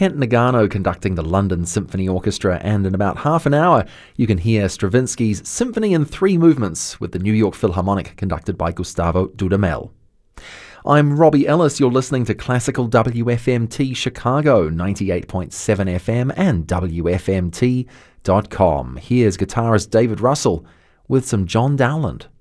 Kent Nagano conducting the London Symphony Orchestra, and in about half an hour you can hear Stravinsky's Symphony in Three Movements with the New York Philharmonic conducted by Gustavo Dudamel. I'm Robbie Ellis. You're listening to Classical WFMT Chicago, 98.7 FM and WFMT.com. Here's guitarist David Russell with some John Dowland.